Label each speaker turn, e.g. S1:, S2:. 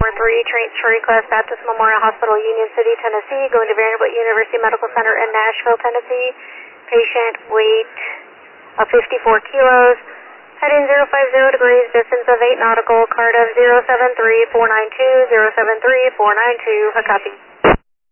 S1: transfer request, Baptist Memorial Hospital, Union City, Tennessee, going to Vanderbilt University Medical Center in Nashville, Tennessee. Patient weight of 54 kilos, heading 050 degrees, distance of 8 nautical, card of 073492, 073492, a copy.